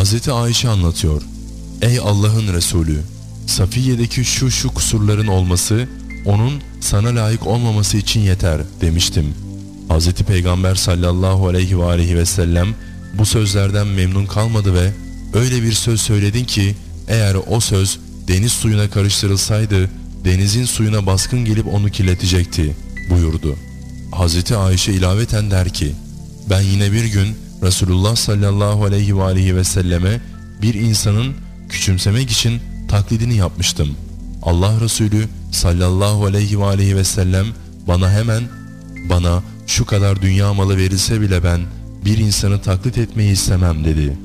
Hazreti Ayşe anlatıyor. Ey Allah'ın Resulü, Safiye'deki şu kusurların olması onun sana layık olmaması için yeter demiştim. Hazreti Peygamber sallallahu aleyhi ve sellem bu sözlerden memnun kalmadı ve öyle bir söz söyledin ki eğer o söz deniz suyuna karıştırılsaydı denizin suyuna baskın gelip onu kirletecekti buyurdu. Hazreti Ayşe ilaveten der ki, ben yine bir gün Resulullah sallallahu aleyhi ve selleme bir insanın küçümsemek için taklidini yapmıştım. Allah Resulü sallallahu aleyhi ve sellem bana şu kadar dünya malı verilse bile ben bir insanı taklit etmeyi istemem dedi.